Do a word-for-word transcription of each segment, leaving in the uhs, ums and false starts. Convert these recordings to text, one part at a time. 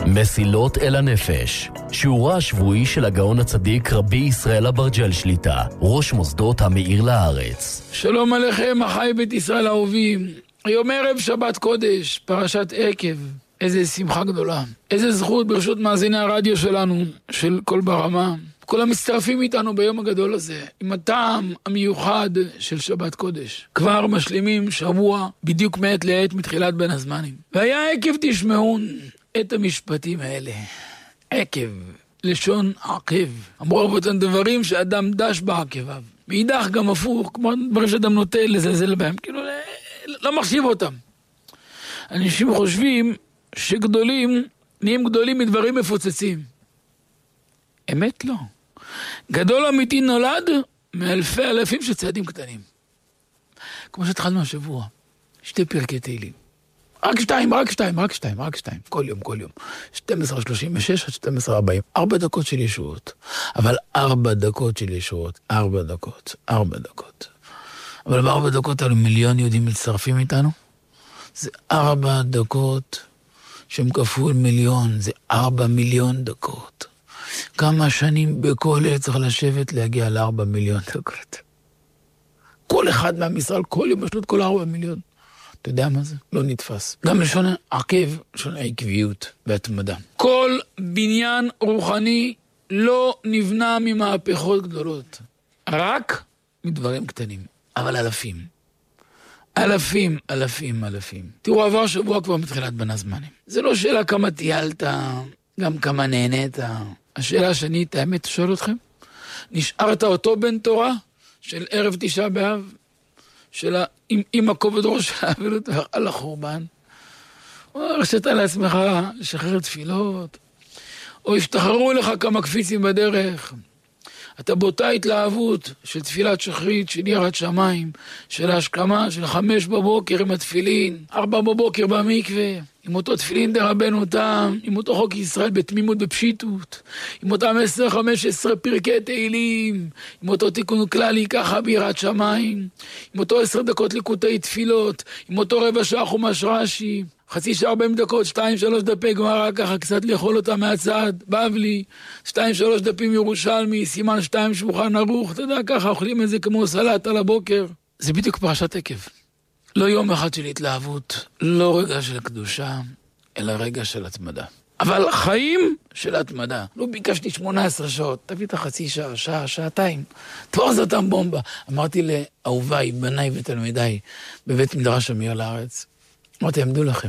מסילות אל הנפש, שיעורה השבועי של הגאון הצדיק רבי ישראל אברג'ל שליטה, ראש מוסדות המאיר לארץ. שלום עליכם, אחי בית ישראל האהובים. היום ערב שבת קודש, פרשת עקב. איזה שמחה גדולה. איזה זכות ברשות מאזיני הרדיו שלנו, של כל ברמה. כל המצטרפים איתנו ביום הגדול הזה, עם הטעם המיוחד של שבת קודש. כבר משלימים שבוע בדיוק מעת לעת מתחילת בין הזמנים. והיה עקב תשמעון את המשפטים האלה. עקב, לשון עקב. אמרו רבותינו דברים שאדם דש בעקביו. מאידך גם הפוך, כמו דברים שאדם נוטה לזלזל בהם, כאילו לא מחשיב אותם. אנשים חושבים שגדולים נהיים גדולים מדברים מפוצצים. אמת לא. גדול אמיתי נולד מאלפי אלפים של צעדים קטנים. כמו שהתחלנו השבוע, שתי פרקי תהילים. רק שתיים, רק שתיים, רק שתיים, רק שתיים. כל יום, כל יום. שתים עשרה שלושים ושש עד שתים עשרה ארבעים. ארבע דקות של ישועות. אבל ארבע דקות של ישועות. ארבע דקות. ארבע דקות. אבל בארבע דקות האלו מיליון יהודים מצטרפים איתנו. זה ארבע דקות שהם כפול מיליון. זה ארבע מיליון דקות. כמה שנים בכל עת צריך לשבת להגיע לארבע מיליון דקות. כל אחד מהמשרד, כל יום בשלות כל ארבע מיליון. אתה יודע מה זה? לא נתפס. גם לשון עקב, לשון עקביות והתמדה. כל בניין רוחני לא נבנה ממהפכות גדולות. רק מדברים קטנים. אבל אלפים. אלפים, אלפים, אלפים. תראו, עבר שבוע כבר מתחילת בין הזמנים. זה לא שאלה כמה טיילת, גם כמה נהנית. השאלה שאני, את האמת, שואל אתכם, נשארת אותו בן תורה של ערב תשעה באב, של עם הכובד ראש האבלות על החורבן, או הרשת לעצמך לשחרר תפילות, או השתחררו לך כמה קפיצים בדרך, אתה באותה התלהבות של תפילת שחרית, של יראת שמיים, של ההשכמה, של חמש בבוקר עם התפילין, ארבע בבוקר במקווה, עם אותו תפילין דרבנו אותם, עם אותו חוק ישראל בתמימות בפשיטות, עם אותם עשר חמש עשרה פרקי תהילים, עם אותו תיקון כללי ככה ביראת שמיים, עם אותו עשר דקות ליקוטי תפילות, עם אותו רבע שעה חומש רש"י, חצי שעה ארבעים דקות, שתיים שלוש דפי גמרא, ככה קצת לאכול אותה מהצד, בבלי, שתיים שלוש דפים ירושלמי, סימן שתיים שולחן ערוך, אתה יודע, ככה אוכלים את זה כמו סלט על הבוקר. זה בדיוק פרשת עקב. לא יום אחד של התלהבות, לא רגע של קדושה, אלא רגע של התמדה. אבל חיים של התמדה. לא ביקשתי שמונה עשרה שעות, תביא את החצי שעה, שעה, שעתיים. תפוס אותם בומבה. אמרתי לאהוביי, בניי ותלמידיי, בבית מדרש המאיר לארץ, אמרתי, עמדו לכם,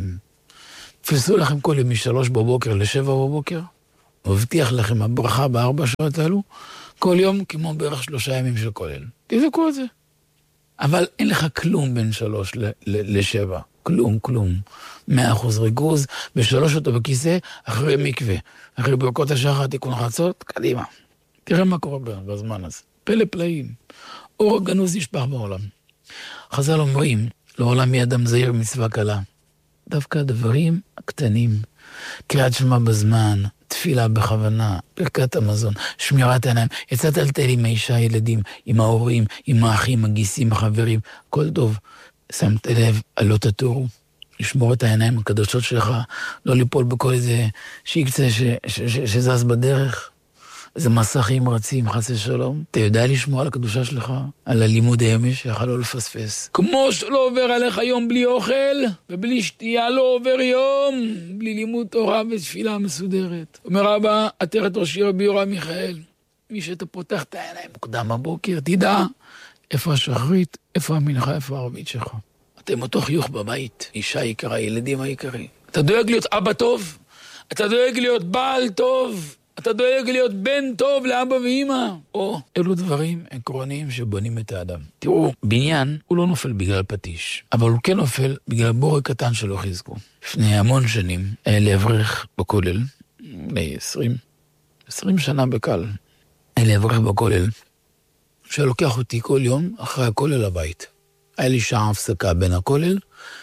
תפסו לכם כל יום משלוש בבוקר לשבע בבוקר, מבטיח לכם הברכה בארבע שעות האלו, כל יום כמו בערך שלושה ימים של כולל. תבדקו את זה. אבל אין לך כלום בין שלוש ל- ל- לשבע. כלום, כלום. מאה אחוז ריכוז, בשלוש אותו בכיסא, אחרי מקווה. אחרי ברכות השחר, תיקון חצות, קדימה. תראה מה קורה בזמן הזה. פלא פלאים. אור הגנוז נשפך בעולם. חז"ל אומרים, לעולם יהיה אדם זהיר מצווה קלה. דווקא הדברים הקטנים, קריאת שמע בזמן, תפילה בכוונה, ברכת המזון, שמירת העיניים, יצאת על תל עם האישה, הילדים, עם ההורים, עם האחים, הגיסים, החברים, הכל טוב. שמת לב, לא תטורו, לשמור את העיניים הקדושות שלך, לא ליפול בכל איזה שיקצה ש- ש- ש- שזז בדרך. איזה מסכים רצים, חסי שלום. אתה יודע לשמוע על הקדושה שלך? על הלימוד היומי שיכול לא לפספס. כמו שלא עובר עליך יום בלי אוכל, ובלי שתייה לא עובר יום, בלי לימוד תורה ותפילה מסודרת. אומר רבא, עטרת ראשי רבי יורם מיכאל, מי שאתה פותח את העיניים מוקדם בבוקר, תדע איפה השחרית, איפה המנחה, איפה הערבית שלך. אתה עם אותו חיוך בבית, אישה יקרה, ילדים היקרים. אתה דואג להיות אבא טוב, אתה דואג להיות בעל טוב, אתה דואג להיות בן טוב לאבא ואמא. או, אלו דברים עקרוניים שבונים את האדם. תראו, בניין הוא לא נופל בגלל פטיש, אבל הוא כן נופל בגלל בורג קטן שלא חיזקו. לפני המון שנים, היה לאברך בכולל, ל-עשרים, עשרים שנה בקל, היה לאברך בכולל, שלוקח אותי כל יום אחרי הכולל הבית. היה לי שעה הפסקה בין הכולל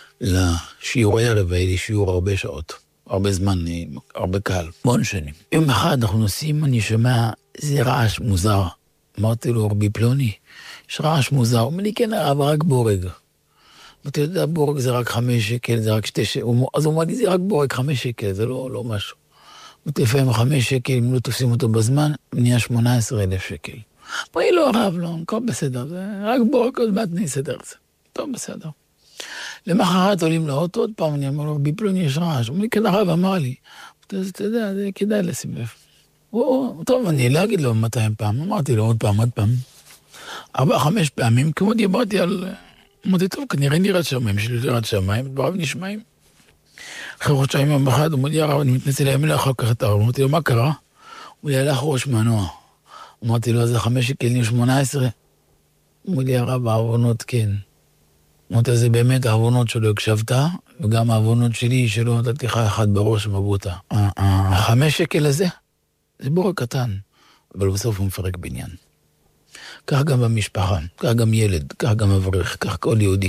לשיעור הערב, היה לי שיעור הרבה שעות. הרבה זמן, הרבה קהל, המון שנים. יום אחד אנחנו נוסעים, אני שומע איזה רעש מוזר. אמרתי לו, רבי פלוני, יש רעש מוזר. הוא אומר לי, כן, אבל רק בורג. ואתה יודע, בורג זה רק חמש שקל, זה רק שתי שקל. אז הוא אומר לי, זה רק בורג, חמש שקל, זה לא, לא משהו. לפעמים חמש שקל, אם לא תופסים אותו בזמן, נהיה שמונה עשרה אלף שקל. בואי לא הרב, לא, הכל בסדר, זה רק בוא, רק עוד מעט נסדר את זה. טוב, בסדר. למחרת עולים לאוטו, עוד פעם אני אומר לו, בפלוני יש רעש. הוא אומר לי, כן, הרב אמר לי, אתה יודע, זה כדאי לשים לב. טוב, אני לא אגיד לו מאתיים פעם, אמרתי לו עוד פעם, עוד פעם. ארבע, חמש פעמים, כמו דיברתי על... אמרתי, טוב, כנראה נראית שמיים, שלי נראית שמיים, דבריו נשמעים. אחרי חודשיים יום אחד, הוא אומר לי, הרב, אני מתנצל, הימים לאחר כך את הרב. אמרתי לו, מה קרה? הוא לי, הלך ראש מנוע. אמרתי לו, זה חמש שקלים, שמונה עשרה. הוא לי, הרב, העוונות, כן. אמרתי, זה באמת העוונות שלא הקשבת, וגם העוונות שלי שלא נתתי לך אחד בראש מבוטה. החמש שקל הזה, זה בורק קטן, אבל בסוף הוא מפרק בניין. כך גם במשפחה, כך גם ילד, כך גם אברך, כך כל יהודי.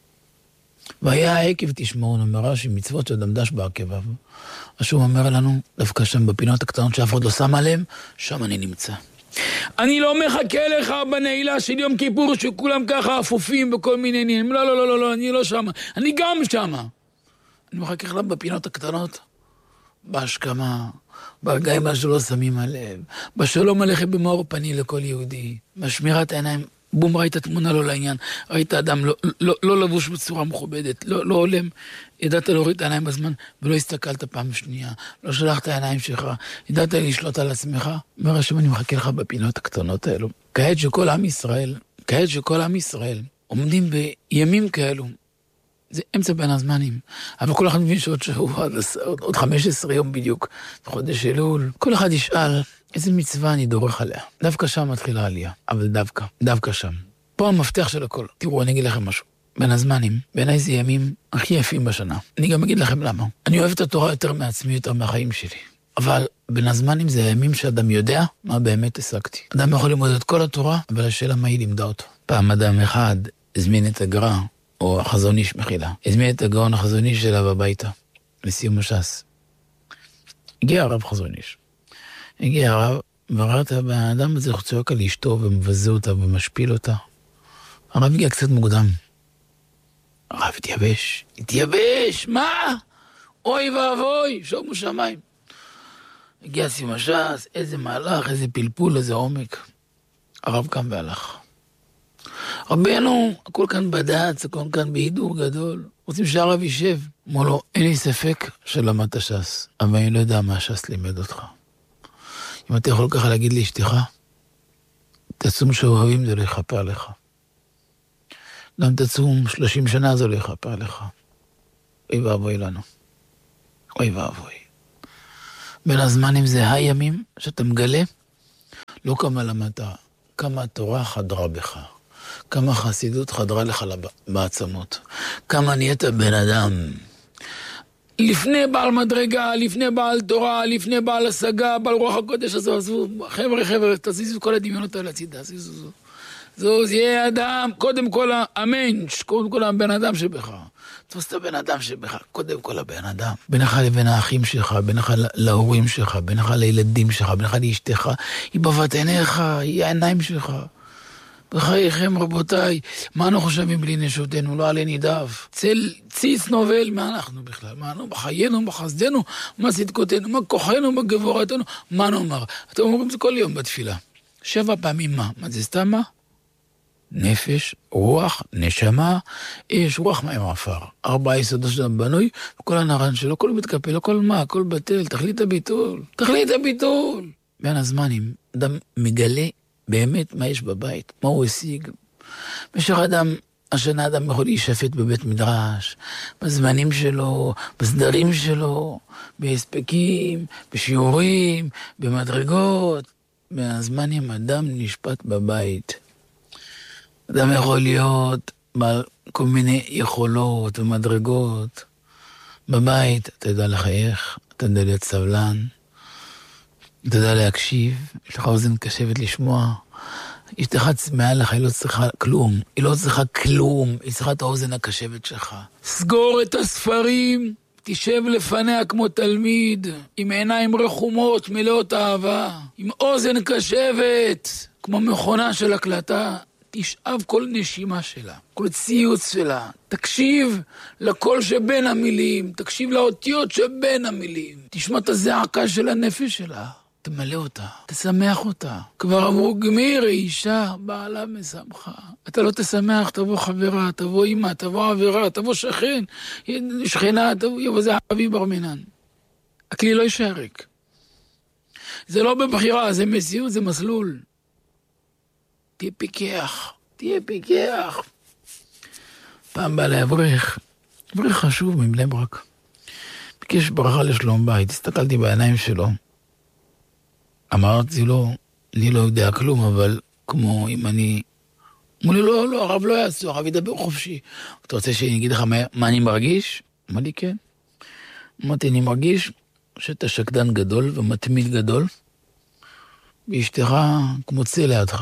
והיה העקב תשמעון, אומר רש"י, מצוות שאדם דש בעקביו. אז שהוא אומר לנו, דווקא שם בפינות הקטנות שאף אחד לא שם עליהם, שם אני נמצא. אני לא מחכה לך בנעילה של יום כיפור שכולם ככה אפופים בכל מיני עניינים. לא, לא, לא, לא, לא, אני לא שם. אני גם שם. אני מחכה לך בפינות הקטנות, בהשכמה, ברגעים שלא שמים הלב, בשלום עליכם במאור פני לכל יהודי, בשמירת העיניים, בום, ראית תמונה לא לעניין, ראית אדם לא, לא, לא לבוש בצורה מכובדת, לא, לא עולם, ידעת להוריד את העיניים בזמן, ולא הסתכלת פעם שנייה, לא שלחת העיניים שלך, ידעת לשלוט על עצמך, אומר השם, אני מחכה לך בפינות הקטנות האלו. כעת שכל עם ישראל, כעת שכל עם ישראל, עומדים בימים כאלו, זה אמצע בין הזמנים, אבל כל אחד מבין שעוד שבוע, עוד חמישה עשר יום בדיוק, חודש אלול, כל אחד ישאל, איזה מצווה אני דורך עליה. דווקא שם מתחילה העלייה, אבל דווקא, דווקא שם. פה המפתח של הכל. תראו, אני אגיד לכם משהו. בין הזמנים, בעיניי זה ימים הכי יפים בשנה. אני גם אגיד לכם למה. אני אוהב את התורה יותר מעצמי, יותר מהחיים שלי. אבל בין הזמנים זה הימים שאדם יודע מה באמת השגתי. אדם יכול ללמוד את כל התורה, אבל השאלה מה היא לימדה אותו. פעם אדם אחד הזמין את הגר"א, או החזון איש מחילה. הזמין את הגאון החזון איש שלה בביתה, לסיום הש"ס. הגיע הרב חזון איש. הגיע הרב, וראית, האדם הזה צועק על אשתו ומבזה אותה ומשפיל אותה. הרב הגיע קצת מוקדם. הרב התייבש, התייבש, מה? אוי ואבוי, שומו שמיים. הגיע סיום הש"ס, איזה מהלך, איזה פלפול, איזה עומק. הרב קם והלך. רבנו, הכל כאן בד"ץ, הכל כאן בהידור גדול. רוצים שהרב יישב. אמרו לו, אין לי ספק שלמדת ש"ס, אבל אני לא יודע מה ש"ס לימד אותך. אם אתה יכול ככה להגיד לאשתך, תצום שאוהבים זה לא יכפר לך. גם תצום שלושים שנה זה לא יכפר לך. אוי ואבוי לנו. אוי ואבוי. בין הזמנים זה הימים שאתה מגלה, לא כמה למדת, כמה התורה חדרה בך. כמה חסידות חדרה לך בעצמות. כמה נהיית בן אדם. לפני בעל מדרגה, לפני בעל תורה, לפני בעל השגה, בעל רוח הקודש הזו, עזבו, חבר'ה, חבר'ה, תזיזו כל הדמיונות האלה הצידה, תזיזו זו. זו, זה יהיה אדם, קודם כל המנש, קודם כל הבן אדם שבך. תפוס את הבן אדם שבך, קודם כל הבן אדם. בינך לבין האחים שלך, בינך להורים שלך, בינך לילדים שלך, בינך לאשתך, היא בבת עיניך, היא העיניים שלך. בחייכם רבותיי, מה אנחנו חושבים בלי נשותנו? לא עלי נידב. צל ציץ נובל, מה אנחנו בכלל? מה אנחנו בחיינו, בחסדנו, מה צדקותינו, מה כוחנו, בגבורתנו, מה נאמר? אתם אומרים זה כל יום בתפילה. שבע פעמים מה? מה זה סתם מה? נפש, רוח, נשמה, יש רוח מים עפר. ארבע יסודות שאדם בנוי, וכל הנרן שלו, כל מתקפל, כל מה, כל בטל, תכלית הביטול. תכלית הביטול! בין הזמנים, אדם מגלה באמת מה יש בבית, מה הוא השיג. במשך אדם, השנה אדם יכול להישפט בבית מדרש, בזמנים שלו, בסדרים שלו, בהספקים, בשיעורים, במדרגות. מהזמנים אדם נשפט בבית. אדם יכול להיות בעל כל מיני יכולות ומדרגות. בבית אתה יודע לחייך, אתה יודע להיות סבלן, אתה יודע להקשיב, יש לך אוזן קשבת לשמוע. אשתך מעל לך, היא לא צריכה כלום. היא לא צריכה כלום, היא צריכה את האוזן הקשבת שלך. סגור את הספרים, תשב לפניה כמו תלמיד, עם עיניים רחומות, מלאות אהבה, עם אוזן קשבת, כמו מכונה של הקלטה. תשאב כל נשימה שלה, כל ציוץ שלה, תקשיב לקול שבין המילים, תקשיב לאותיות שבין המילים, תשמע את הזעקה של הנפש שלה, תמלא אותה, תשמח אותה. כבר אמרו, גמיר אישה, בעלה משמחה. אתה לא תשמח, תבוא חברה, תבוא אמא, תבוא עבירה, תבוא שכן, שכנה, תבוא, יבוא זה אבי בר מינן. הכלי לא יישאר ריק. זה לא בבחירה, זה מציאות, זה מסלול. תהיה פיקח, תהיה פיקח. פעם בא לאברך, אברך חשוב מבני ברק. ביקש ברכה לשלום בית, הסתכלתי בעיניים שלו. אמרתי לו, אני לא יודע כלום, אבל כמו אם אני... אמרו לי, לא, לא, הרב לא יעשו, הרב ידבר חופשי. אתה רוצה שאני אגיד לך מה, מה אני מרגיש? אמר לי, כן. אמרתי, אני מרגיש שאתה שקדן גדול ומתמיד גדול, ואשתך כמו צא לידך.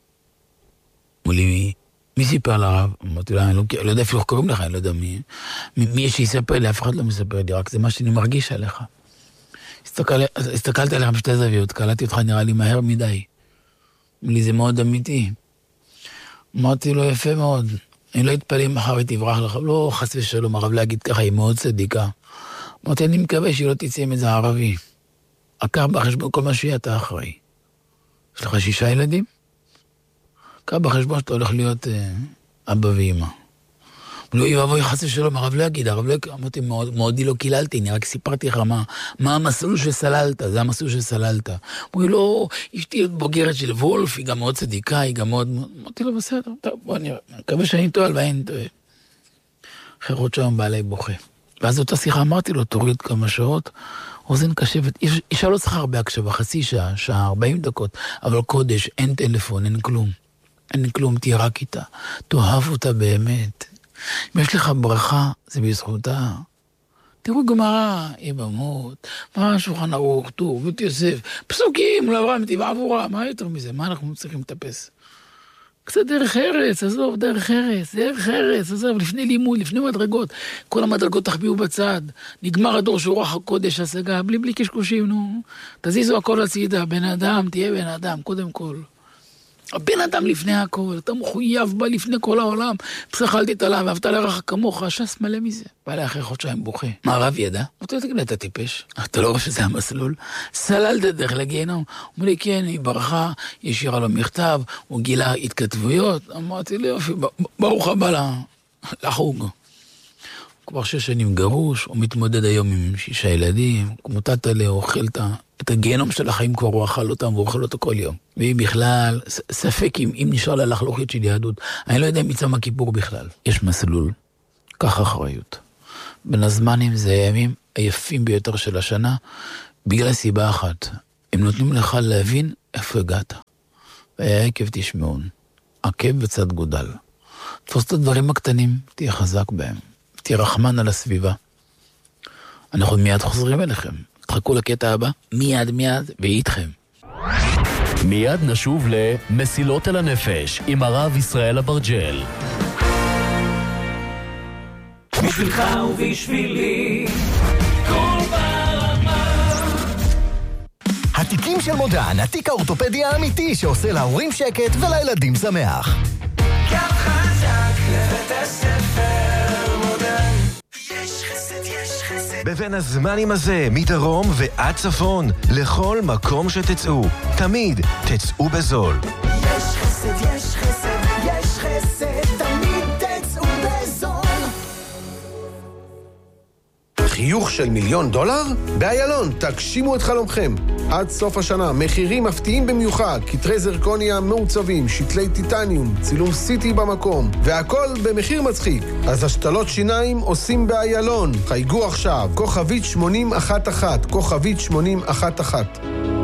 אמרו לי, מי, מי סיפר לרב? אמרתי לה, אני לא, לא יודע אפילו איך קוראים לך, אני לא יודע מי. מי יש שיספר לי, אף אחד לא מספר לי, רק זה מה שאני מרגיש עליך. הסתכל, הסתכלתי עליך בשתי זוויות, קלטתי אותך נראה לי מהר מדי. אמרו לי, זה מאוד אמיתי. אמרתי לו, יפה מאוד. אני לא אתפלא מחר ותברח לך, לא חס ושלום, הרב להגיד ככה, היא מאוד צדיקה. אמרתי, אני מקווה שהיא לא תצא מזה הערבי. עקר בחשבון כל מה שהיא אתה אחראי. יש לך שישה ילדים? עקר בחשבון שאתה הולך להיות אה, אבא ואמא. לא, היא אבוי חס ושלום, הרב לא יגיד, הרב לא יגיד, אמרתי, מאוד, מאודי לא קיללתי, אני רק סיפרתי לך מה, מה המסלול שסללת, זה המסלול שסללת. אמרתי, לא, אשתי בוגרת של וולף, היא גם מאוד צדיקה, היא גם מאוד... אמרתי לו, בסדר, טוב, בוא נראה, אני מקווה שאני טועה, ואני טועה. אחרי חודשיים בעלי בוכה. ואז אותה שיחה אמרתי לו, תוריד כמה שעות, אוזן קשבת, אישה לא צריכה הרבה הקשבה, חצי שעה, שעה, ארבעים דקות, אבל קודש, אין טלפון, אין כלום. אין כלום, תהיה רק איתה. תאהב אותה באמת. אם יש לך ברכה, זה בזכותה. תראו גמרא, יבמות, מה שולחן ערוך, טור, בית יוסף, פסוקים, לאברהם, טבע עבורה, מה יותר מזה? מה אנחנו צריכים לטפס? קצת דרך ארץ, עזוב, דרך ארץ, דרך ארץ, עזוב, לפני לימוד, לפני מדרגות, כל המדרגות תחביאו בצד, נגמר הדור שהוא רוח הקודש השגה, בלי בלי קשקושים, נו, תזיזו הכל הצידה, בן אדם, תהיה בן אדם, קודם כל. הבן אדם לפני הכל, אתה מחויב בה לפני כל העולם, פסחלתי את עליו, ואהבת לרעך כמוך, השס מלא מזה. בא לי אחרי חודשיים בוכה. מה הרב ידע? אמרתי, תגיד, אתה טיפש? אתה לא רואה שזה המסלול? סללת דרך לגיהנום. אמר לי, כן, היא ברכה, היא השאירה לו מכתב, הוא גילה התכתבויות. אמרתי לי, יופי, ברוך הבא לחוג. כבר שש שנים גרוש, הוא מתמודד היום עם שישה ילדים, כמותת עליה, הוא אוכל את הגיהנום של החיים, כבר הוא אכל אותם, והוא אוכל אותו כל יום. והיא בכלל, ספק אם, אם נשאר לה לחלוכית של יהדות, אני לא יודע אם יצא מהכיפור בכלל. יש מסלול, כך אחריות. בין הזמנים זה הימים היפים ביותר של השנה, בגלל סיבה אחת, הם נותנים לך להבין איפה הגעת. והיה עקב תשמעון, עקב בצד גודל. תפוס את הדברים הקטנים, תהיה חזק בהם. תהיה רחמן על הסביבה. אנחנו מיד חוזרים אליכם. תחכו לקטע הבא, מיד מיד, ואיתכם. מיד נשוב למסילות אל הנפש, עם הרב ישראל אברג'ל. בשבילך ובשבילי, כל ברמה. התיקים של מודן, התיק האורתופדי האמיתי שעושה להורים שקט ולילדים שמח. קו חזק לבית הספר. בבין הזמנים הזה, מדרום ועד צפון, לכל מקום שתצאו, תמיד תצאו בזול. יש חסד, יש חסד, יש חסד, תמיד תצאו בזול. חיוך של מיליון דולר? באיילון, תגשימו את חלומכם. עד סוף השנה, מחירים מפתיעים במיוחד, כתרי זרקוניה מעוצבים, שתלי טיטניום, צילום סיטי במקום, והכל במחיר מצחיק. אז השתלות שיניים עושים באיילון. חייגו עכשיו, כוכבית שמונים אחת אחת, כוכבית שמונים אחת אחת.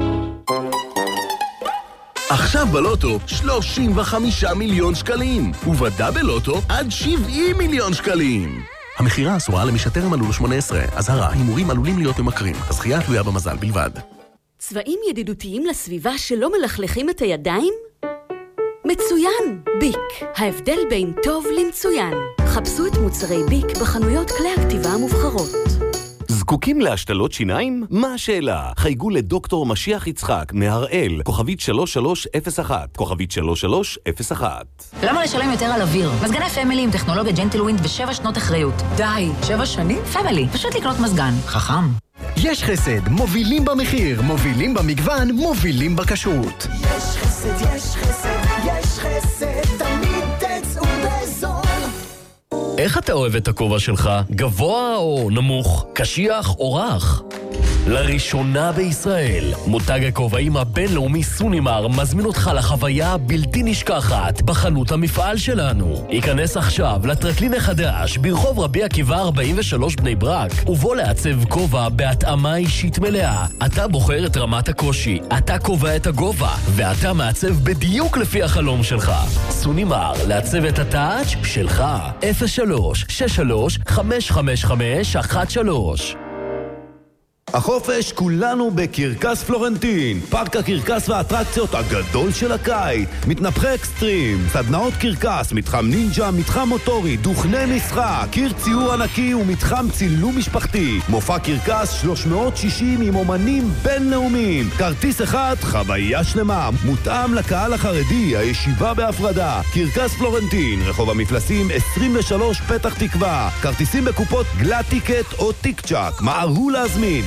עכשיו בלוטו שלושים וחמישה מיליון שקלים, ובדה בלוטו עד שבעים מיליון שקלים. המחירה אסורה למי שטרם מלאו לו שמונה עשרה. אזהרה, הימורים עלולים להיות ממכרים. הזכייה תלויה במזל בלבד. צבעים ידידותיים לסביבה שלא מלכלכים את הידיים? מצוין! ביק. ההבדל בין טוב למצוין. חפשו את מוצרי ביק בחנויות כלי הכתיבה המובחרות. זקוקים להשתלות שיניים? מה השאלה? חייגו לדוקטור משיח יצחק מהראל, כוכבית שלוש שלוש אפס אחת, כוכבית שלוש שלוש אפס אחת. למה לשלם יותר על אוויר? מזגני פמילי עם טכנולוגיה ג'נטלווינד ושבע שנות אחריות. די, שבע שנים? פמילי, פשוט לקנות מזגן. חכם. יש חסד, מובילים במחיר, מובילים במגוון, מובילים בכשרות. יש חסד, יש חסד, יש חסד, תמיד תצאו בזול. איך אתה אוהב את הכובע שלך? גבוה או נמוך? קשיח או רך? לראשונה בישראל, מותג הכובעים הבינלאומי סונימר מזמין אותך לחוויה בלתי נשכחת בחנות המפעל שלנו. ייכנס עכשיו לטרקלין החדש ברחוב רבי עקיבא ארבעים ושלוש בני ברק, ובוא לעצב כובע בהתאמה אישית מלאה. אתה בוחר את רמת הקושי, אתה קובע את הגובה, ואתה מעצב בדיוק לפי החלום שלך. סונימר, לעצב את הטאץ' שלך. אפס שלוש שש שלוש חמש חמש חמש אחת שלוש. החופש כולנו בקרקס פלורנטין, פארק הקרקס והאטרקציות הגדול של הקיץ. מתנפחי אקסטרים, סדנאות קרקס, מתחם נינג'ה, מתחם מוטורי, דוכני משחק, קיר ציור ענקי ומתחם צילום משפחתי. מופע קרקס שלוש מאות ושישים עם אומנים בינלאומיים. כרטיס אחד, חוויה שלמה, מותאם לקהל החרדי, הישיבה בהפרדה. קרקס פלורנטין, רחוב המפלסים עשרים ושלוש פתח תקווה. כרטיסים בקופות גלאט טיקט או טיק צ'ק. מהרו להזמין.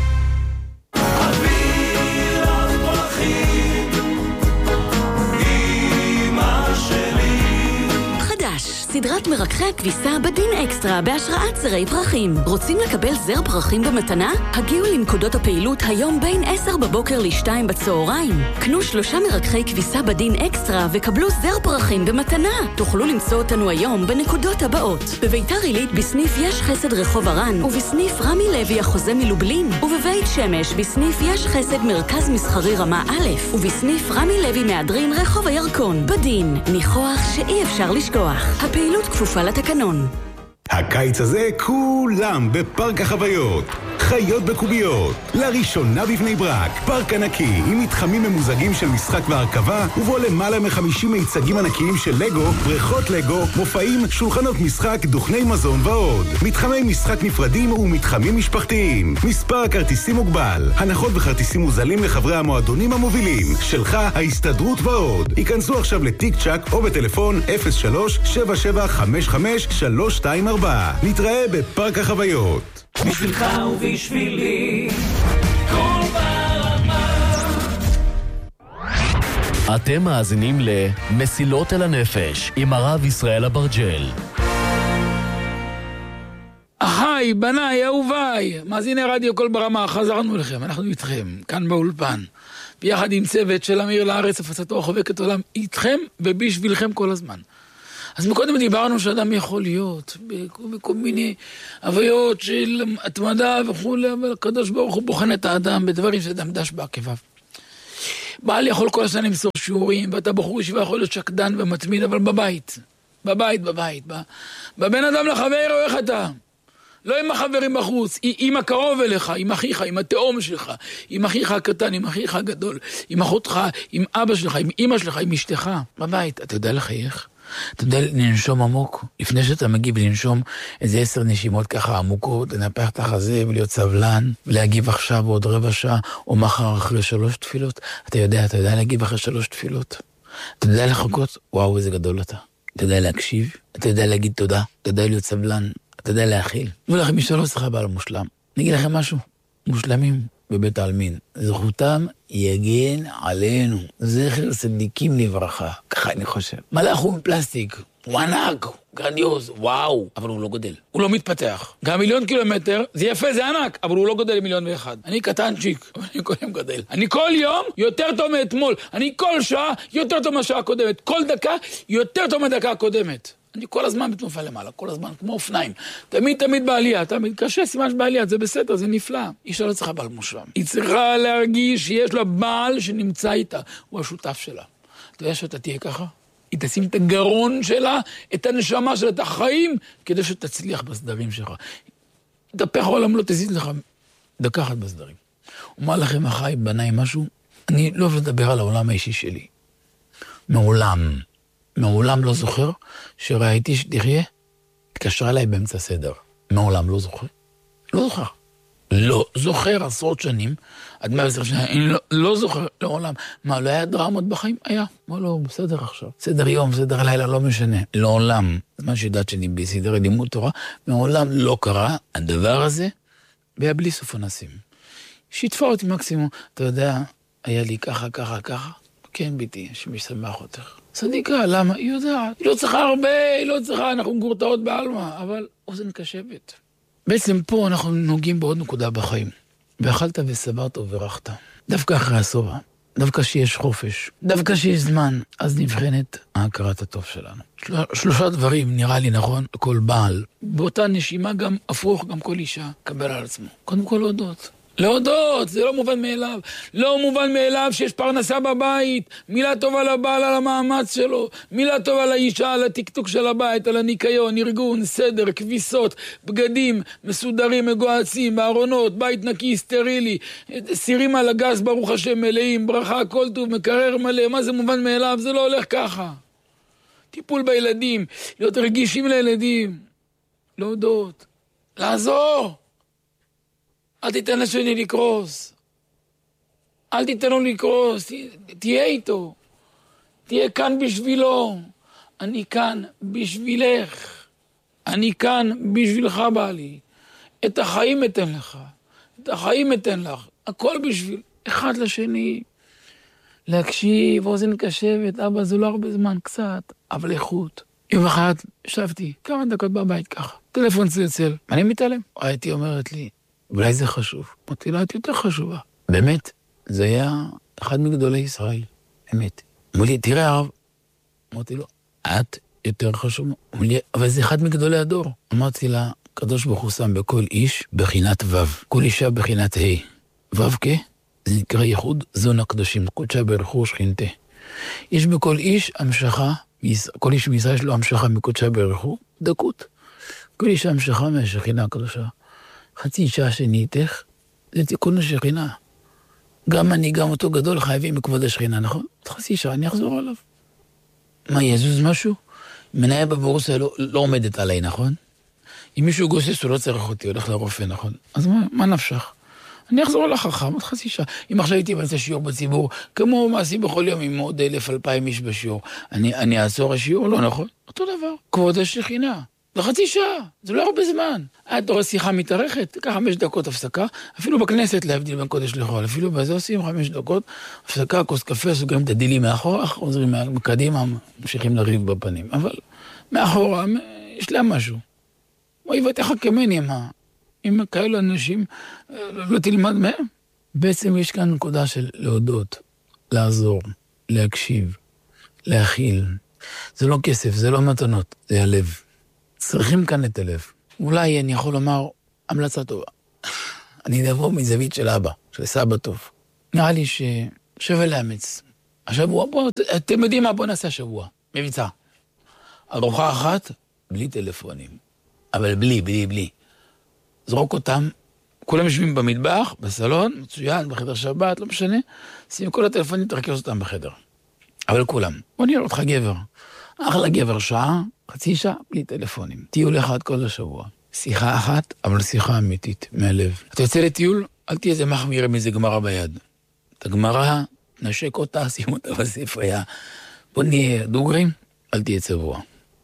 סדרת מרקחי הכביסה בדין אקסטרה בהשראת זרי פרחים. רוצים לקבל זר פרחים במתנה? הגיעו לנקודות הפעילות היום בין עשר בבוקר ל-שתיים בצהריים. קנו שלושה מרקחי כביסה בדין אקסטרה וקבלו זר פרחים במתנה. תוכלו למצוא אותנו היום בנקודות הבאות: בביתר עילית בסניף יש חסד רחוב הרן, ובסניף רמי לוי החוזה מלובלין, ובבית שמש בסניף יש חסד מרכז מסחרי רמה א', ובסניף רמי לוי מהדרין רחוב הירקון. בדין, ניחוח שאי אפשר לשכוח. הפעילות כפופה לתקנון. הקיץ הזה כולם בפארק החוויות. חיות בקוביות. לראשונה בבני ברק. פארק ענקי עם מתחמים ממוזגים של משחק והרכבה, ובו למעלה מ-חמישים מיצגים ענקיים של לגו, בריכות לגו, מופעים, שולחנות משחק, דוכני מזון ועוד. מתחמי משחק נפרדים ומתחמים משפחתיים. מספר הכרטיסים מוגבל. הנחות וכרטיסים מוזלים לחברי המועדונים המובילים. שלך, ההסתדרות ועוד. היכנסו עכשיו לטיק צ'ק או בטלפון אפס שלוש שבע שבע חמש חמש שלוש שתיים ארבע. נתראה בפארק החוויות. בשבילך ובשבילי כל ברמה. אתם מאזינים למסילות אל הנפש עם הרב ישראל אברג'ל. אחיי, בניי, אהוביי, מאזיני רדיו כל ברמה, חזרנו לכם, אנחנו איתכם, כאן באולפן, ביחד עם צוות של אמיר לארץ, הפצתו החובקת עולם, איתכם ובשבילכם כל הזמן. אז מקודם דיברנו שאדם יכול להיות בכל מיני הוויות של התמדה וכו', אבל הקדוש ברוך הוא בוחן את האדם בדברים שאדם דש בעקביו. בעל יכול כל השנה למסור שיעורים, ואתה בחור ישיבה יכול להיות שקדן ומתמיד, אבל בבית, בבית, בבית, בבין אדם לחבר, איך אתה? לא עם החברים בחוץ, עם הקרוב אליך, עם אחיך, עם התאום שלך, עם אחיך הקטן, עם אחיך הגדול, עם אחותך, עם אבא שלך, עם אמא שלך, עם אשתך, בבית. אתה יודע לחייך? אתה יודע לנשום עמוק, לפני שאתה מגיב לנשום איזה עשר נשימות ככה עמוקות, לנפח את החזה ולהיות סבלן, ולהגיב עכשיו עוד רבע שעה, או מחר אחרי שלוש תפילות. אתה יודע, אתה יודע להגיב אחרי שלוש תפילות. אתה יודע לחכות, וואו איזה גדול אתה. אתה יודע להקשיב, אתה יודע להגיד תודה, אתה יודע להיות סבלן, אתה יודע להכיל. ולכם מי שלא צריכה בעל מושלם. אני אגיד לכם משהו, מושלמים בבית העלמין, זכותם יגן עלינו, זכר צדיקים לברכה, ככה אני חושב. מלאך הוא מפלסטיק, הוא ענק, גרנדיוז, וואו, אבל הוא לא גודל, הוא לא מתפתח. גם מיליון קילומטר, זה יפה, זה ענק, אבל הוא לא גודל למיליון ואחד. אני קטנצ'יק, אבל אני כל יום גדל. אני כל יום יותר טוב מאתמול, אני כל שעה יותר טוב מהשעה הקודמת, כל דקה יותר טוב מהדקה הקודמת. אני כל הזמן בתנופה למעלה, כל הזמן כמו אופניים. תמיד תמיד בעלייה, תמיד קשה סימן שבעלייה, זה בסדר, זה נפלא. אישה לא צריכה בעל מושלם. היא צריכה להרגיש שיש לה בעל שנמצא איתה, הוא השותף שלה. אתה יודע שאתה תהיה ככה? היא תשים את הגרון שלה, את הנשמה שלה, את החיים, כדי שתצליח בסדרים שלך. תפח העולם לא תזיז לך דקה אחת בסדרים. אומר לכם, אחי, בניי, משהו, אני לא אוהב לדבר על העולם האישי שלי. מעולם. מעולם לא זוכר שראיתי שתחיה, התקשרה אליי באמצע סדר. מעולם לא זוכר. לא זוכר. לא זוכר עשרות שנים, עד מאה ועשר שנה, אני לא, לא זוכר לעולם. מה, לא היה דרמות בחיים? היה. מה לא, בסדר עכשיו. סדר יום, סדר לילה, לא משנה. לעולם, זה מה שידעת שאני בסדר לימוד תורה, מעולם לא קרה הדבר הזה, והיה בלי סוף אנסים. שיתפה אותי מקסימום, אתה יודע, היה לי ככה, ככה, ככה. כן, ביתי, שמשמח אותך. צדיקה, למה? היא יודעת. היא לא צריכה הרבה, היא לא צריכה, אנחנו גורטאות בעלמה, אבל אוזן קשבת. בעצם פה אנחנו נוגעים בעוד נקודה בחיים. ואכלת וסברת וברכת. דווקא אחרי הסובה, דווקא שיש חופש, דווקא שיש זמן, אז נבחנת ההכרת הטוב שלנו. של... שלושה דברים נראה לי נכון לכל בעל. באותה נשימה גם הפוך, גם כל אישה, קבל על עצמו. קודם כל להודות. להודות, זה לא מובן מאליו. לא מובן מאליו שיש פרנסה בבית. מילה טובה לבעל על המאמץ שלו. מילה טובה לאישה על הטיקטוק של הבית, על הניקיון, ארגון, סדר, כביסות, בגדים, מסודרים, מגועצים, בארונות, בית נקי, סטרילי, סירים על הגז, ברוך השם, מלאים, ברכה, כל טוב, מקרר מלא. מה זה מובן מאליו? זה לא הולך ככה. טיפול בילדים, להיות רגישים לילדים. להודות. לעזור. אל תיתן לשני לקרוס. אל תיתן לו לקרוס. תהיה איתו. תהיה כאן בשבילו. אני כאן בשבילך. אני כאן בשבילך, בעלי. את החיים אתן לך. את החיים אתן לך. הכל בשביל אחד לשני. להקשיב, אוזן קשבת. אבא, זה לא הרבה זמן, קצת. אבל איכות. יום אחד ישבתי כמה דקות בבית ככה. טלפון צלצל. אני מתעלם. הייתי אומרת לי, אולי זה חשוב. אמרתי לה, את יותר חשובה. באמת, זה היה אחד מגדולי ישראל. באמת. אמרו לי, תראה הרב. אמרתי לו, את יותר חשובה. אמרו לי, אבל זה אחד מגדולי הדור. אמרתי לה, קדוש ברוך הוא שם בכל איש בחינת ו'. כל אישה בחינת ה'. ו' כ', זה נקרא ייחוד זון הקדושים. קודשה ברכו שכינתה. יש בכל איש המשכה, כל איש מישראל יש לו המשכה מקודשה ברכו, דקות. כל איש המשכה מהשכינה הקדושה. חצי שעה שניתך, זה תיקון השכינה. גם אני, גם אותו גדול, חייבים מכבוד השכינה, נכון? חצי שעה, אני אחזור עליו. מה, יזוז משהו? מנהל בבורסה לא, לא עומדת עליי, נכון? אם מישהו גוסס, הוא לא צריך אותי, הולך לרופא, נכון? אז מה, מה נפשך? אני אחזור לחכם, עוד חצי שעה. אם עכשיו הייתי באמצע שיעור בציבור, כמו מעשי בכל יום, עם עוד אלף, אלפיים איש בשיעור, אני, אני אעצור השיעור? לא, נכון? אותו דבר. כבוד השכינה. לחצי שעה, זה לא הרבה זמן. את רואה שיחה מתארכת, ככה חמש דקות הפסקה, אפילו בכנסת להבדיל בין קודש לחול, אפילו בזה עושים חמש דקות, הפסקה, כוס קפה, סוגרים את הדילים מאחורה, חוזרים מקדימה, ממשיכים לריב בפנים. אבל מאחורה, יש להם משהו. אויבתך כמני, מה? אם כאלה אנשים, לא תלמד מהם. בעצם יש כאן נקודה של להודות, לעזור, להקשיב, להכיל. זה לא כסף, זה לא מתנות, זה הלב. צריכים כאן את הלב. אולי אני יכול לומר המלצה טובה. אני אדבר מזווית של אבא, של סבא טוב. נראה לי ששווה לאמץ. השבוע, בוא, אתם יודעים מה? בוא נעשה השבוע. מבצע. ארוחה אחת, בלי טלפונים. אבל בלי, בלי, בלי. זרוק אותם, כולם יושבים במטבח, בסלון, מצוין, בחדר שבת, לא משנה. שים כל הטלפונים, תרכז אותם בחדר. אבל כולם. בוא נראה אותך גבר. אחלה גבר שעה, חצי שעה, בלי טלפונים. טיול אחד כל השבוע. שיחה אחת, אבל שיחה אמיתית, מהלב. אתה יוצא לטיול, אל תהיה איזה מחמיר עם איזה גמרא ביד. את הגמרא, נשק אותה, שים אותה בספרייה. בוא נהיה דוגרים, אל תהיה צבוע.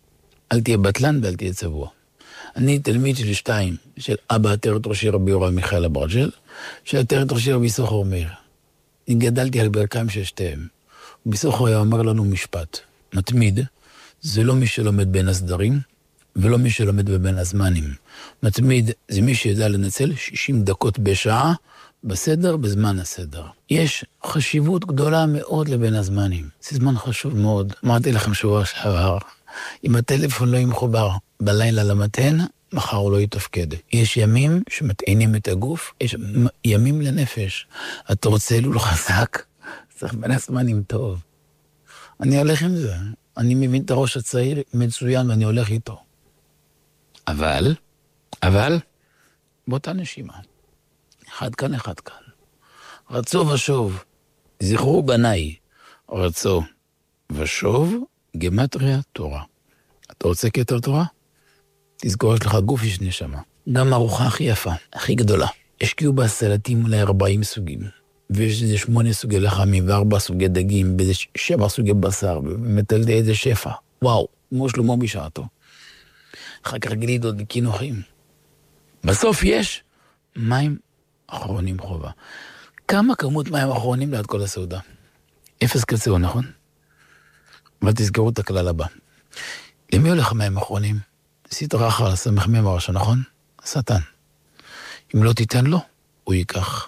אל תהיה בטלן ואל תהיה צבוע. אני תלמיד של שתיים, של אבא עטרת ראשי רבי יורם מיכאל אברג'ל, של עטרת ראשי רבי סוחר מאיר. אני גדלתי על ברכיים של שתיהם. בסוחר היה אומר לנו משפט. מתמיד, זה לא מי שלומד בין הסדרים, ולא מי שלומד בבין הזמנים. מתמיד זה מי שידע לנצל שישים דקות בשעה, בסדר, בזמן הסדר. יש חשיבות גדולה מאוד לבין הזמנים. זה זמן חשוב מאוד. אמרתי לכם שבוע שעבר, אם הטלפון לא ימחובר בלילה למתן, מחר הוא לא יתפקד. יש ימים שמטעינים את הגוף, יש ימים לנפש. אתה רוצה לול חזק, צריך בין הזמנים טוב. אני הולך עם זה. אני מבין את הראש הצעיר מצוין ואני הולך איתו. אבל, אבל, באותה נשימה. אחד כאן, אחד כאן. רצו ושוב, זכרו בניי, רצו ושוב, גמטריה תורה. אתה רוצה כתר תורה? תזכור, יש לך גוף, יש נשמה. גם ארוחה הכי יפה, הכי גדולה, השקיעו בסלטים אולי ארבעים סוגים, ויש איזה שמונה סוגי לחמים, וארבע סוגי דגים, ואיזה שבע סוגי בשר, ומטלדי איזה שפע. וואו, כמו שלמה בשעתו. אחר כך גלידות וכינוחים. בסוף יש מים אחרונים חובה. כמה כמות מים אחרונים ליד כל הסעודה? אפס קצהו, נכון? אבל תזכרו את הכלל הבא. למי הולך מים אחרונים? סטרא אחרא סמך מי מרשע, נכון? השטן. אם לא תיתן לו, הוא ייקח.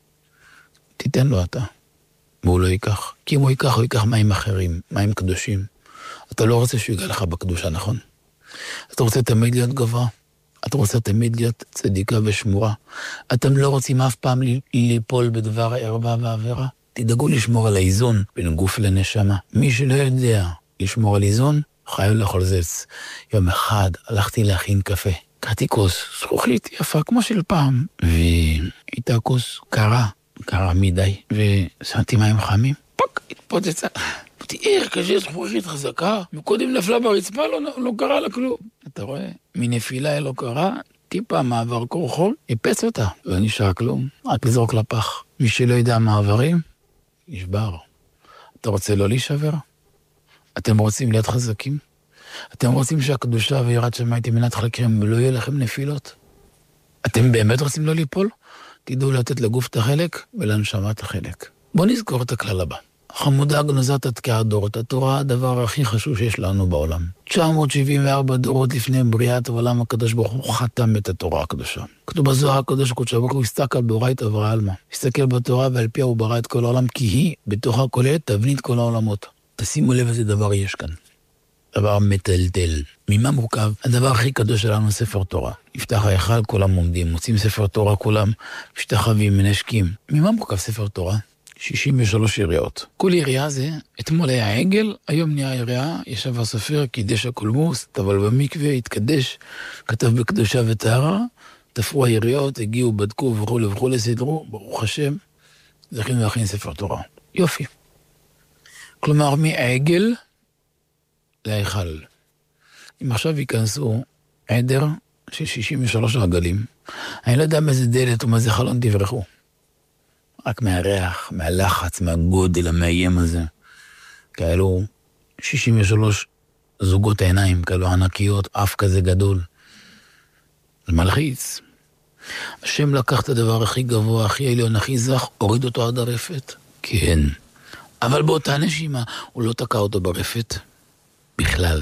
תיתן לו אתה, והוא לא ייקח. כי אם הוא ייקח, הוא ייקח מים אחרים, מים קדושים. אתה לא רוצה שהוא ייגע לך בקדושה, נכון? אתה רוצה תמיד להיות גבוה. אתה רוצה תמיד להיות צדיקה ושמורה. אתם לא רוצים אף פעם ליפול בדבר הערווה והעבירה. תדאגו לשמור על האיזון בין גוף לנשמה. מי שלא יודע לשמור על איזון, חייב לאכול זץ. יום אחד הלכתי להכין קפה. קחתי כוס זכוכית יפה כמו של פעם, והייתה כוס קרה, קרה מדי, ושמתי מים חמים, פק, התפוצצה. תראה, קשה זכוכית חזקה, מקודם נפלה ברצפה, לא, לא קרה לה כלום. אתה רואה, מנפילה לא קרה, טיפה מעבר קורחול, יפץ אותה, לא נשאר כלום, רק לזרוק לפח. מי שלא יודע מעברים, נשבר. אתה רוצה לא להישבר? אתם רוצים להיות חזקים? אתם רוצים שהקדושה ויראת שמיים תמנת חלקכם ולא יהיה לכם נפילות? אתם באמת רוצים לא ליפול? תדעו לתת לגוף את החלק ולנשמה את החלק. בואו נזכור את הכלל הבא. חמודה גנוזת עד כהדורת, התורה הדבר הכי חשוב שיש לנו בעולם. תשע מאות שבעים וארבע דורות לפני בריאת העולם הקדוש ברוך הוא חתם את התורה הקדושה. כתוב בזוהר הקדוש הקדוש ברוך הוא הסתכל באורייתא ועלמא. הסתכל בתורה ועל פיה הוא ברא את כל העולם, כי היא בתוכה כוללת תבנית כל העולמות. תשימו לב איזה דבר יש כאן. דבר מטלטל. ממה מורכב? הדבר הכי קדוש שלנו ספר תורה. יפתח ההיכל, כולם עומדים, מוצאים ספר תורה, כולם משתחווים, מנשקים. ממה מורכב ספר תורה? שישים ושלוש יריעות. כל יריעה זה, אתמול היה העגל, היום נהיה יריעה, ישב הסופר, קידש הקולמוס, טבל במקווה, התקדש, כתב בקדושה וטהרה, תפרו היריעות, הגיעו, בדקו וכו' וכו' לסדרו, ברוך השם, זכינו להכין ספר תורה. יופי. כלומר, מהעגל להיכל. אם עכשיו ייכנסו עדר של שישים ושלוש רגלים, אני לא יודע מאיזה דלת או מאיזה חלון תברחו. רק מהריח, מהלחץ, מהגודל, המאיים הזה. כאלו שישים ושלוש זוגות עיניים, כאלו ענקיות, אף כזה גדול. זה מלחיץ. השם לקח את הדבר הכי גבוה, הכי עליון, הכי זך, הוריד אותו עד הרפת. כן. אבל באותה נשימה, הוא לא תקע אותו ברפת. בכלל.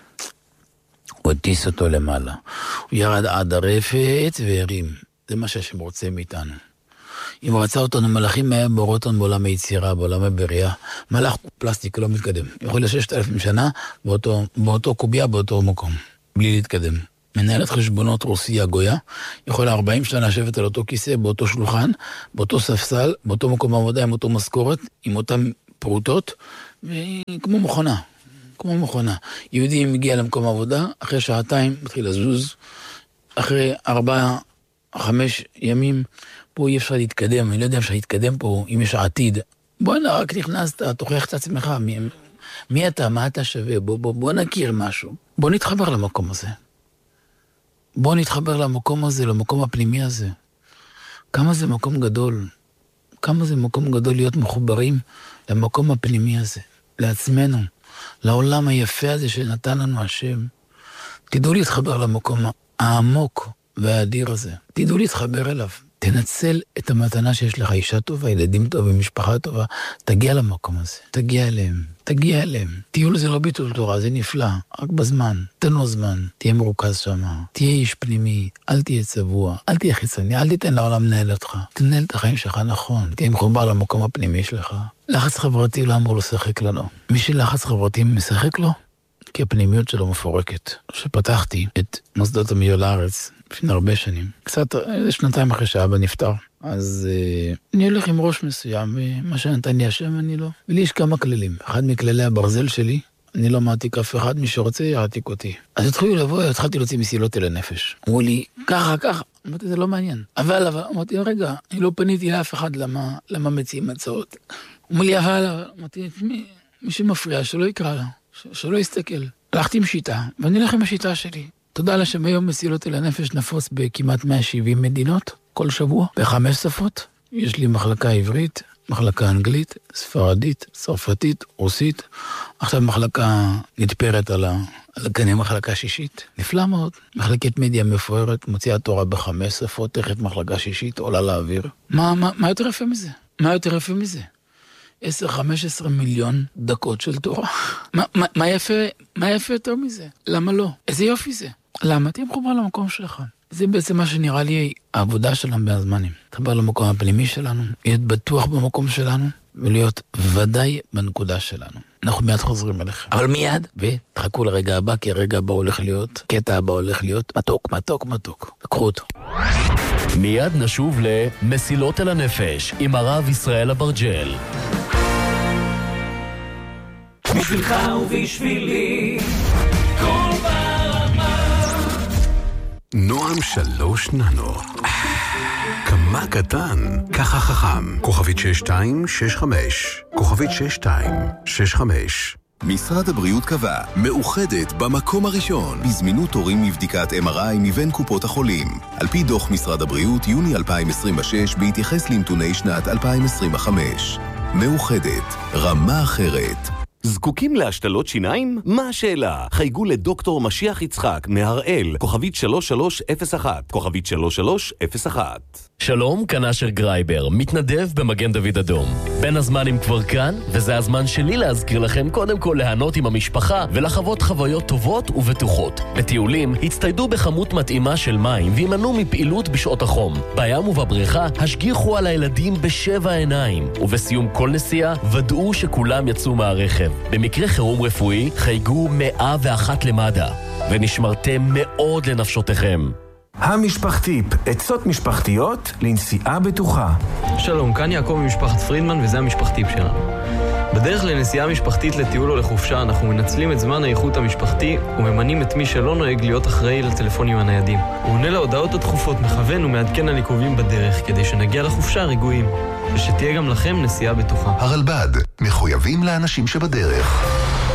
הוא הטיס אותו למעלה. הוא ירד עד הרפת והרים. זה מה שהשם רוצה מאיתנו. אם הוא רצה אותנו מלאכים מהם בורותון בעולם היצירה, בעולם הבריאה, מלאך פלסטיק לא מתקדם. יכול לששת אלפים שנה באותו, באותו קוביה, באותו מקום. בלי להתקדם. מנהלת חשבונות רוסיה גויה, יכולה ארבעים שנה לשבת על אותו כיסא, באותו שלוחן, באותו ספסל, באותו מקום עבודה, עם אותו משכורת, עם אותם פרוטות, וכמו מכונה. כמו מכונה. יהודי מגיע למקום עבודה, אחרי שעתיים מתחיל לזוז, אחרי ארבעה, חמש ימים, פה אי אפשר להתקדם, אני לא יודע אפשר להתקדם פה, אם יש עתיד. בוא נראה, רק נכנסת, תוכיח את עצמך, מי, מי אתה, מה אתה שווה, בוא, בוא, בוא נכיר משהו. בוא נתחבר למקום הזה. בוא נתחבר למקום הזה, למקום הפנימי הזה. כמה זה מקום גדול, כמה זה מקום גדול להיות מחוברים למקום הפנימי הזה, לעצמנו, לעולם היפה הזה שנתן לנו השם. תדעו להתחבר למקום העמוק והאדיר הזה. תדעו להתחבר אליו. תנצל את המתנה שיש לך, אישה טובה, ילדים טובים, משפחה טובה. תגיע למקום הזה. תגיע אליהם. תגיע אליהם. טיול זה לא ביטול תורה, זה נפלא. רק בזמן. תן לו זמן. תהיה מרוכז שם. תהיה איש פנימי. אל תהיה צבוע. אל תהיה חיצוני. אל תיתן לעולם לנהל אותך. תנהל את החיים שלך נכון. תהיה מחובר למקום הפנימי שלך. לחץ חברתי לא אמור לשחק לנו. מי שלחץ חברתי משחק לו, כי הפנימיות שלו מפורקת. כשפתחתי את מוסדות המיול לארץ, לפני הרבה שנים, קצת שנתיים אחרי שאבא נפטר, אז אה, אני הולך עם ראש מסוים, ומה שנתן לי השם אני לא. ולי יש כמה כללים. אחד מכללי הברזל שלי, אני לא מעתיק אף אחד, מי שרוצה יעתיק אותי. אז התחילו לבוא, התחלתי להוציא מסילות אל הנפש. אמרו לי, ככה, ככה. אמרתי, זה לא מעניין. אבל, אבל, אמרתי, רגע, אני לא פניתי לאף אחד, למה, למה מציעים הצעות. אמרו לי, אבל, אמרתי, מי, מי שמפריע, שלא יקרא לה, שלא יסתכל. הלכתי עם שיטה, ואני הולך עם השיטה שלי. תודה לשם היום מסילות אל הנפש נפוץ בכמעט מאה ושבעים מדינות. כל שבוע, בחמש שפות. יש לי מחלקה עברית, מחלקה אנגלית, ספרדית, צרפתית, רוסית. עכשיו מחלקה נתפרת על ה... כנראה מחלקה שישית. נפלא מאוד. מחלקת מדיה מפוארת, מוציאה תורה בחמש שפות, תכף מחלקה שישית, עולה לאוויר. מה, מה, מה יותר יפה מזה? מה יותר יפה מזה? עשר חמש עשרה מיליון דקות של תורה. מה, מה, מה יפה, מה יפה יותר מזה? למה לא? איזה יופי זה? למה? תהיה מחובר למקום שלך. זה בעצם מה שנראה לי העבודה שלנו בהזמנים. תחבר למקום הפנימי שלנו, להיות בטוח במקום שלנו, ולהיות ודאי בנקודה שלנו. אנחנו מיד חוזרים אליכם. אבל מיד, ותחכו לרגע הבא, כי הרגע הבא הולך להיות, קטע הבא הולך להיות מתוק, מתוק, מתוק. תקחו אותו. מיד נשוב למסילות אל הנפש, עם הרב ישראל אברג'ל. בשבילך ובשבילי, כל ברמה. נועם שלוש ננו. כמה קטן, ככה חכם. כוכבית שש שתיים שש חמש. כוכבית שש שתיים שש חמש. משרד הבריאות קבע, מאוחדת במקום הראשון, בזמינות תורים מבדיקת אם אר איי מבין קופות החולים. על פי דוח משרד הבריאות, יוני אלפיים עשרים ושש, בהתייחס לנתוני שנת אלפיים עשרים וחמש. מאוחדת, רמה אחרת. זקוקים להשתלות שיניים? מה השאלה? חייגו לדוקטור משיח יצחק מהראל, כוכבית שלוש שלוש אפס אחת, כוכבית שלוש שלוש אפס אחת. שלום, כאן אשר גרייבר, מתנדב במגן דוד אדום. בין הזמנים כבר כאן, וזה הזמן שלי להזכיר לכם קודם כל להנות עם המשפחה ולחוות חוויות טובות ובטוחות. בטיולים, הצטיידו בכמות מתאימה של מים וימנעו מפעילות בשעות החום. בים ובבריכה, השגיחו על הילדים בשבע עיניים, ובסיום כל נסיעה, ודאו שכולם יצאו מהרכב. במקרה חירום רפואי, חייגו מאה ואחת למד"א, ונשמרתם מאוד לנפשותיכם. המשפחתיפ, עצות משפחתיות לנסיעה בטוחה. שלום, כאן יעקב ממשפחת פרידמן, וזה המשפחתיפ שלנו. בדרך לנסיעה משפחתית לטיול או לחופשה, אנחנו מנצלים את זמן האיכות המשפחתי וממנים את מי שלא נוהג להיות אחראי לטלפונים הניידים. הוא עונה להודעות התכופות, מכוון ומעדכן על עיכובים בדרך, כדי שנגיע לחופשה רגועים, ושתהיה גם לכם נסיעה בטוחה. הרלב"ד, מחויבים לאנשים שבדרך.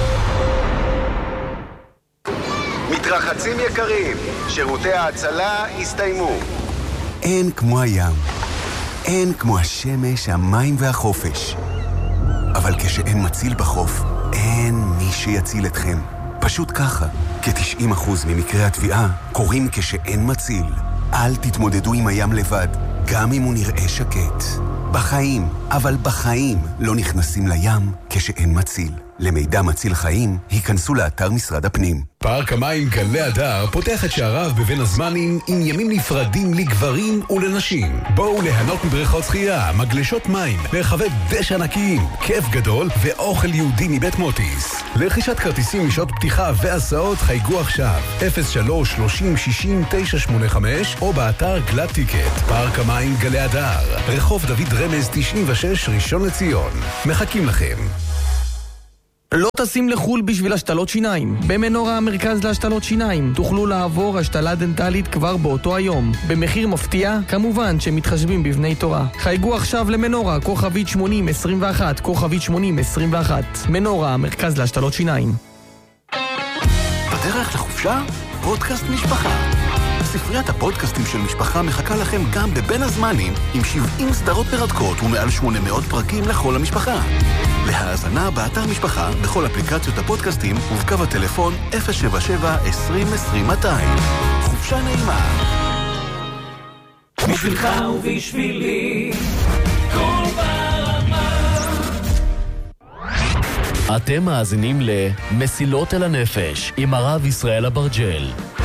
מתרחצים יקרים, שירותי ההצלה הסתיימו. אין כמו הים, אין כמו השמש, המים והחופש. אבל כשאין מציל בחוף, אין מי שיציל אתכם. פשוט ככה, כ-תשעים אחוז ממקרי התביעה קורים כשאין מציל. אל תתמודדו עם הים לבד, גם אם הוא נראה שקט. בחיים, אבל בחיים לא נכנסים לים כשאין מציל. למידע מציל חיים, היכנסו לאתר משרד הפנים. פארק המים גלי הדר פותח את שעריו בבין הזמנים עם ימים נפרדים לגברים ולנשים. בואו ליהנות מבריכות שחייה, מגלשות מים, מרחבי דשא ענקיים, כיף גדול ואוכל יהודי מבית מוטיס. לרכישת כרטיסים משעות פתיחה והסעות חייגו עכשיו אפס שלוש שלושים שישים תשע שמונים וחמש או באתר גלת טיקט. פארק המים גלי הדר, רחוב דוד רמז תשעים ושש, ראשון לציון. מחכים לכם. לא טסים לחול בשביל השתלות שיניים. במנורה המרכז להשתלות שיניים תוכלו לעבור השתלה דנטלית כבר באותו היום. במחיר מפתיע, כמובן שמתחשבים בבני תורה. חייגו עכשיו למנורה, כוכבית שמונים עשרים ואחת, כוכבית שמונים עשרים ואחת. מנורה המרכז להשתלות שיניים. בדרך לחופשה? פודקאסט משפחה. ספריית הפודקאסטים של משפחה מחכה לכם גם בבין הזמנים עם שבעים סדרות מרתקות ומעל שמונה מאות פרקים לכל המשפחה. להאזנה באתר משפחה, בכל אפליקציות הפודקאסטים ובקו הטלפון אפס שבע שבע עשרים עשרים מאתיים. חופשה נעימה. בשבילך ובשבילי, כל ברמה. אתם מאזינים למסילות אל הנפש עם הרב ישראל אברג'ל.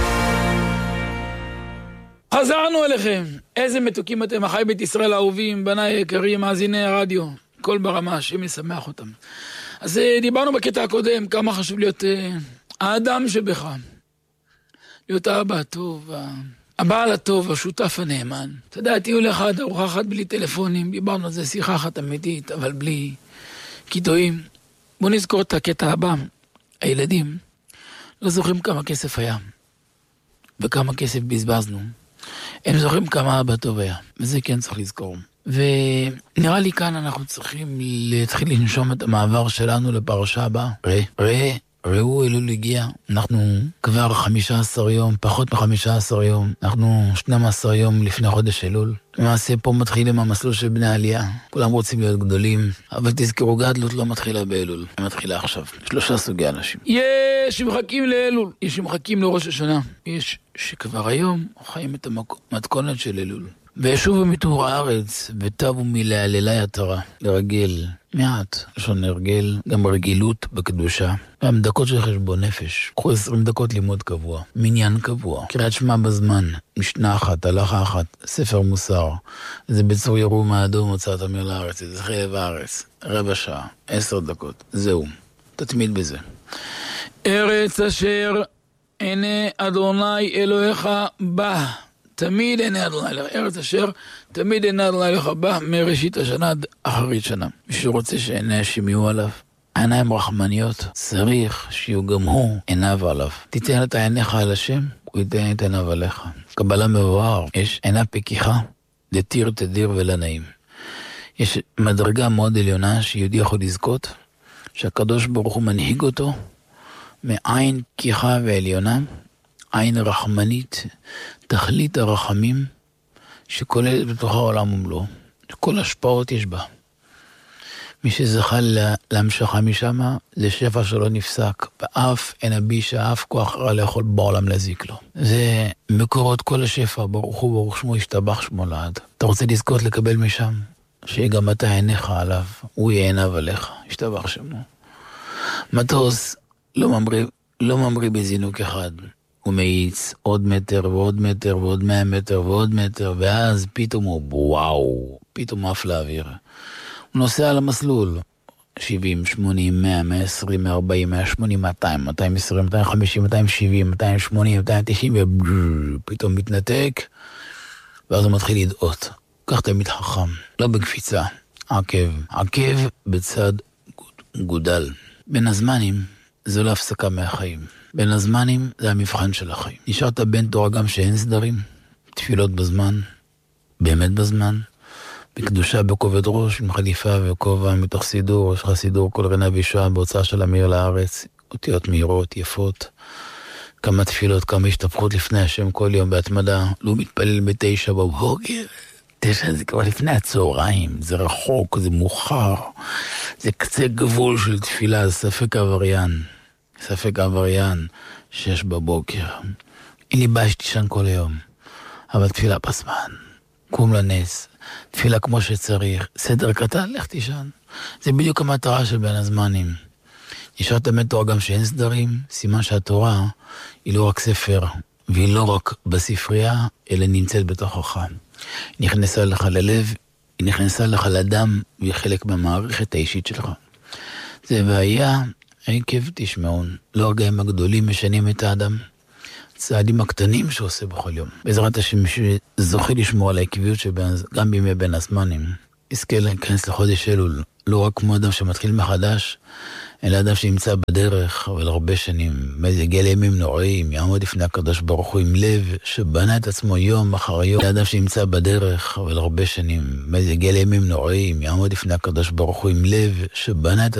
חזרנו אליכם. איזה מתוקים אתם, אחי בית ישראל האהובים, בניי יקרים, מאזיני הרדיו. כל ברמה, השם ישמח אותם. אז דיברנו בקטע הקודם, כמה חשוב להיות uh, האדם שבך. להיות האבא הטוב, הבעל הטוב, השותף הנאמן. אתה יודע, טיול אחד, ארוחה אחת בלי טלפונים, דיברנו על זה, שיחה אחת אמיתית, אבל בלי קיטועים. בואו נזכור את הקטע הבא. הילדים לא זוכרים כמה כסף היה, וכמה כסף בזבזנו. הם זוכרים כמה אבא טוב היה, וזה כן צריך לזכור. ונראה לי כאן אנחנו צריכים להתחיל לנשום את המעבר שלנו לפרשה הבאה. ראה, ראה, ראו, אלול הגיע, אנחנו כבר חמישה עשר יום, פחות מ-חמישה עשר יום, אנחנו שנים עשר יום לפני חודש אלול. למעשה פה מתחילים המסלול של בני העלייה, כולם רוצים להיות גדולים, אבל תזכרו, גדלות לא מתחילה באלול, היא מתחילה עכשיו. שלושה סוגי אנשים. יש שמחכים לאלול, יש שמחכים לראש השנה, יש שכבר היום חיים את המתכונת של אלול. וישובו מתור הארץ, וטבו מלהללי התורה, לרגל מעט, לשון הרגל, גם רגילות בקדושה, גם דקות של חשבון נפש, קחו עשרים דקות לימוד קבוע, מניין קבוע, קריאת שמע בזמן, משנה אחת, הלכה אחת, ספר מוסר, זה בצור ירום האדום הוצאת אמיר לארץ, זה חלב הארץ, רבע שעה, עשר דקות, זהו, תתמיד בזה. ארץ אשר עיני אדוני אלוהיך בה, תמיד עיני אדוני אלוהיך, ארץ אשר תמיד עיני אדוני אלוהיך בה, מראשית השנה עד אחרית שנה. מי שרוצה שעיני השם יהיו עליו, עיניים רחמניות, צריך שיהיו גם הוא עיניו עליו. תיתן את עיניך על השם, הוא ייתן את עיניו עליך. קבלה מבואר, יש עינה פקיחה, לתיר תדיר ולנעים. יש מדרגה מאוד עליונה שיהודי יכול לזכות, שהקדוש ברוך הוא מנהיג אותו, מעין פקיחה ועליונה, עין רחמנית, תכלית הרחמים, שכוללת בתוך העולם ומלוא. כל השפעות יש בה. מי שזכה להמשכה משם, זה שפע שלא נפסק. באף אין הבישה, אף כוח רע לאכול בעולם להזיק לו. זה מקורות כל השפע, ברוך הוא, ברוך שמו, ישתבח שמו לעד. אתה רוצה לזכות לקבל משם? שגם אתה עיניך עליו, הוא יהיה עיניו עליך, ישתבח שמו. מטוס לא ממריא, לא ממריא בזינוק אחד. הוא מאיץ עוד מטר ועוד מטר ועוד מאה מטר ועוד מטר, ואז פתאום הוא וואו, פתאום עף לאוויר. הוא נוסע על המסלול, שבעים, שמונים, מאה, מאה עשרים, מאה ארבעים, מאה שמונים, מאתיים, מאתיים עשרים, מאתיים חמישים, מאתיים שבעים, מאתיים שמונים, מאתיים תשעים, ופתאום מתנתק, ואז הוא מתחיל לדעות. כך תמיד חכם, לא בקפיצה, עקב, עקב בצד גודל. בין הזמנים, זו לא הפסקה מהחיים. בין הזמנים זה המבחן של החיים. נשארת בין תורה גם שאין סדרים, תפילות בזמן, באמת בזמן, בקדושה בכובד ראש, עם חליפה וכובע מתוך סידור, יש לך סידור כל רנה וישועה בהוצאה של אמיר לארץ, אותיות מהירות, יפות, כמה תפילות, כמה השתפכות לפני השם כל יום בהתמדה, לא מתפלל בתשע בבוקר, תשע זה כבר לפני הצהריים, זה רחוק, זה מוכר, זה קצה גבול של תפילה, זה ספק עבריין. ספק עבריין, שש בבוקר. אין לי בעיה שתישן כל היום, אבל תפילה בזמן, קום לנס, תפילה כמו שצריך, סדר קטן, לך תישן. זה בדיוק המטרה של בין הזמנים. נשארת באמת תורה גם שאין סדרים, סימן שהתורה היא לא רק ספר, והיא לא רק בספרייה, אלא נמצאת בתוכך. היא נכנסה לך ללב, היא נכנסה לך לדם, והיא חלק מהמערכת האישית שלך. זה והיה עקב תשמעון, לא הרגעים הגדולים משנים את האדם, צעדים הקטנים שעושה בכל יום. בעזרת השם שזוכה לשמור על העקביות שגם בימי בין הזמנים, יזכה להיכנס לחודש אלול, לא רק כמו אדם שמתחיל מחדש, אלא אדם שנמצא בדרך, אבל הרבה שנים, מגיע לימים נוראים, יעמוד לפני הקדוש ברוך הוא עם לב שבנה את עצמו יום אחר יום, אלא אדם שנמצא בדרך, אבל הרבה שנים, מגיע לימים נוראים, יעמוד לפני הקדוש ברוך הוא עם לב שבנה את